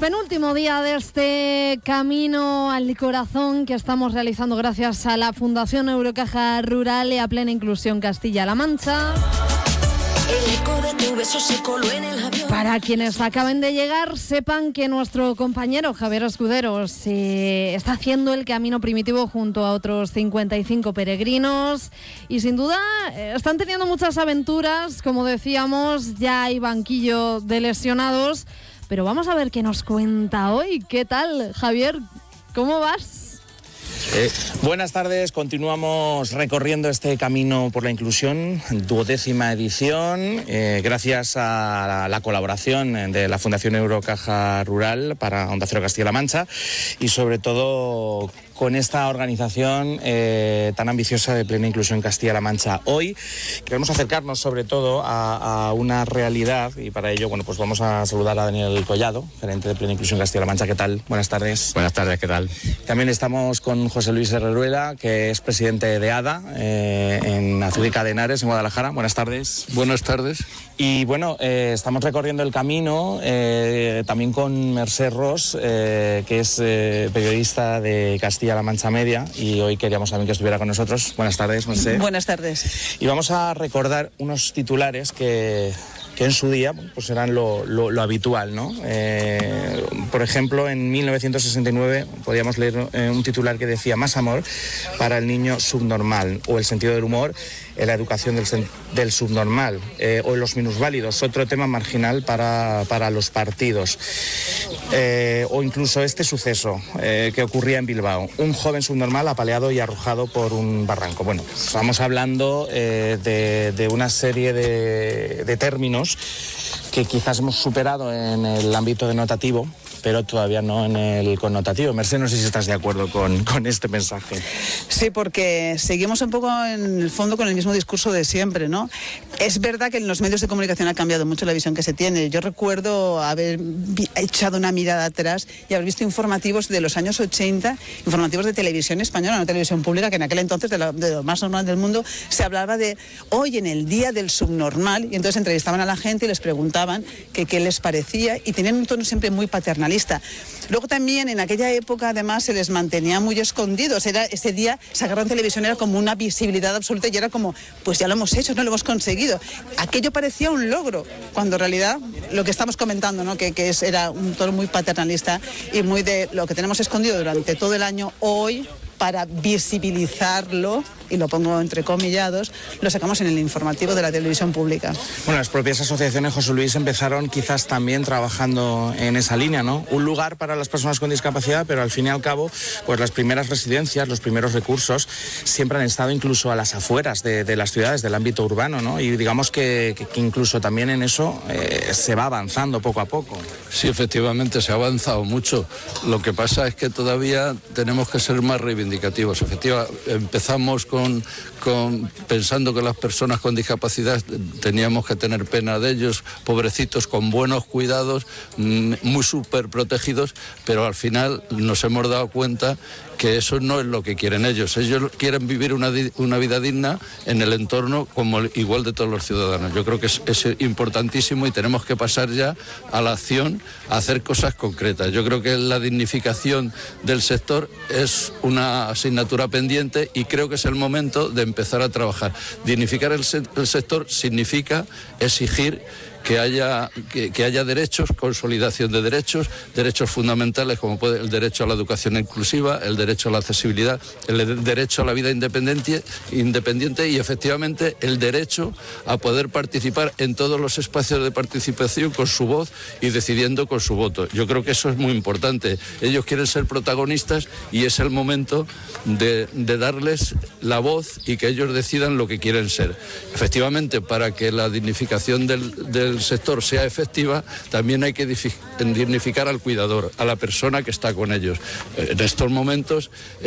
Penúltimo día de este camino al corazón que estamos realizando gracias a la Fundación Eurocaja Rural y a Plena Inclusión Castilla-La Mancha. Para quienes acaben de llegar, sepan que nuestro compañero Javier Escudero está haciendo el camino primitivo junto a otros 55 peregrinos y sin duda están teniendo muchas aventuras. Como decíamos, ya hay banquillo de lesionados, pero vamos a ver qué nos cuenta hoy. ¿Qué tal, Javier? ¿Cómo vas? Buenas tardes, continuamos recorriendo este camino por la inclusión, 12ª edición, gracias a la colaboración de la Fundación Eurocaja Rural para Onda Cero Castilla-La Mancha y sobre todo con esta organización tan ambiciosa de Plena Inclusión Castilla-La Mancha. Hoy queremos acercarnos sobre todo a una realidad y para ello, bueno, pues vamos a saludar a Daniel Collado, gerente de Plena Inclusión Castilla-La Mancha. ¿Qué tal? Buenas tardes. Buenas tardes, ¿qué tal? También estamos con José Luis Herreruela, que es presidente de ADA en Azúcar de Henares, en Guadalajara. Buenas tardes. Buenas tardes. Y bueno, estamos recorriendo el camino también con Mercè Ros, que es periodista de Castilla-La Mancha Media, y hoy queríamos también que estuviera con nosotros. Buenas tardes, Mercè. Buenas tardes. Y vamos a recordar unos titulares que en su día pues eran lo habitual, ¿no? Por ejemplo, en 1969 podíamos leer un titular que decía "Más amor para el niño subnormal", o el sentido del humor en la educación del subnormal, o los minusválidos, otro tema marginal para los partidos, o incluso este suceso que ocurría en Bilbao, un joven subnormal apaleado y arrojado por un barranco. Bueno, estamos hablando de una serie de términos que quizás hemos superado en el ámbito denotativo, pero todavía no en el connotativo. Mercè, no sé si estás de acuerdo con este mensaje. Sí, porque seguimos un poco en el fondo con el mismo discurso de siempre, ¿no? Es verdad que en los medios de comunicación ha cambiado mucho la visión que se tiene. Yo recuerdo haber echado una mirada atrás y haber visto informativos de los años 80, informativos de televisión española, no televisión pública, que en aquel entonces, de lo más normal del mundo, se hablaba de hoy en el día del subnormal, y entonces entrevistaban a la gente y les preguntaban qué les parecía, y tenían un tono siempre muy paternalista. Luego también en aquella época además se les mantenía muy escondidos. Ese día sacar en televisión era como una visibilidad absoluta y era como, pues ya lo hemos hecho, no lo hemos conseguido. Aquello parecía un logro, cuando en realidad lo que estamos comentando, ¿no? que era un tono muy paternalista y muy de lo que tenemos escondido durante todo el año, hoy para visibilizarlo, y lo pongo entre comillados, lo sacamos en el informativo de la televisión pública. Bueno, las propias asociaciones, José Luis, empezaron quizás también trabajando en esa línea, ¿no? Un lugar para las personas con discapacidad, pero al fin y al cabo, pues las primeras residencias, los primeros recursos, siempre han estado incluso a las afueras de las ciudades, del ámbito urbano, ¿no? Y digamos que incluso también en eso se va avanzando poco a poco. Sí, efectivamente, se ha avanzado mucho. Lo que pasa es que todavía tenemos que ser más reivindicativos. Empezamos pensando que las personas con discapacidad teníamos que tener pena de ellos, pobrecitos, con buenos cuidados, muy súper protegidos, pero al final nos hemos dado cuenta que eso no es lo que quieren ellos. Ellos quieren vivir una vida digna en el entorno como igual de todos los ciudadanos. Yo creo que es importantísimo y tenemos que pasar ya a la acción, a hacer cosas concretas. Yo creo que la dignificación del sector es una asignatura pendiente y creo que es el momento de empezar a trabajar. Dignificar el sector significa exigir que haya derechos, consolidación de derechos fundamentales como el derecho a la educación inclusiva, el derecho a la accesibilidad, el derecho a la vida independiente y efectivamente el derecho a poder participar en todos los espacios de participación con su voz y decidiendo con su voto. Yo creo que eso es muy importante. Ellos quieren ser protagonistas y es el momento de darles la voz y que ellos decidan lo que quieren ser. Efectivamente, para que la dignificación del sector sea efectiva, también hay que dignificar al cuidador, a la persona que está con ellos. En estos momentos